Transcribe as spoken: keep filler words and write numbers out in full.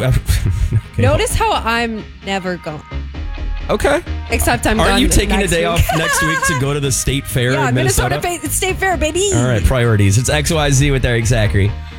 okay. Notice how I'm never gone. Okay. Except I'm Are gone you taking a next day week. off next week to go to the state fair Yeah, in Minnesota? Minnesota Fa- State Fair, baby. All right, priorities. It's X Y Z with Eric Zachary.